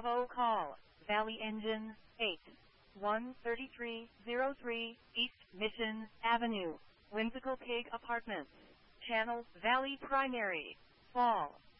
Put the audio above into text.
Bravo call, Valley Engine, 8-1-3303, East Mission Avenue, Whimsical Pig Apartments, Channel Valley Primary, Fall.